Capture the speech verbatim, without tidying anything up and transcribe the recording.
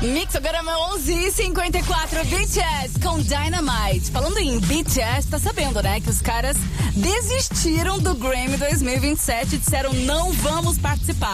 Mix, agora é onze e cinquenta e quatro, B T S com Dynamite. Falando em B T S, tá sabendo, né, que os caras desistiram do Grammy dois mil e vinte e sete e disseram não vamos participar.